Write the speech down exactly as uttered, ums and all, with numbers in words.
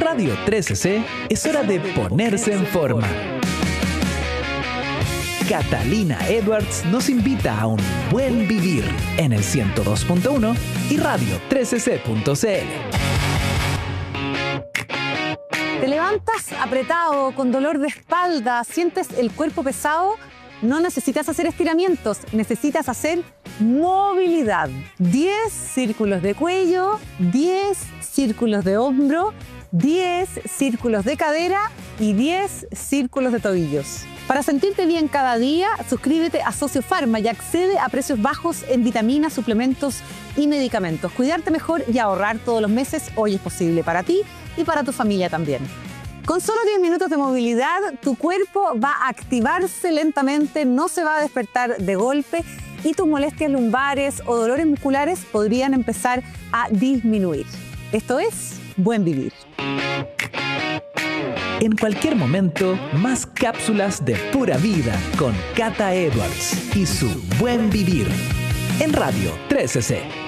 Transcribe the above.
Radio trece C es hora de ponerse en forma. Catalina Edwards nos invita a un buen vivir en el ciento dos punto uno y radio trece c punto c l. ¿Te levantas apretado, con dolor de espalda, sientes el cuerpo pesado? No necesitas hacer estiramientos, necesitas hacer movilidad. diez círculos de cuello, diez círculos de hombro, diez círculos de cadera y diez círculos de tobillos. Para sentirte bien cada día, suscríbete a Sociopharma y accede a precios bajos en vitaminas, suplementos y medicamentos. Cuidarte mejor y ahorrar todos los meses hoy es posible para ti y para tu familia también. Con solo diez minutos de movilidad, tu cuerpo va a activarse lentamente, no se va a despertar de golpe y tus molestias lumbares o dolores musculares podrían empezar a disminuir. Esto es Buen Vivir. En cualquier momento, más cápsulas de pura vida con Cata Edwards y su Buen Vivir en Radio trece C.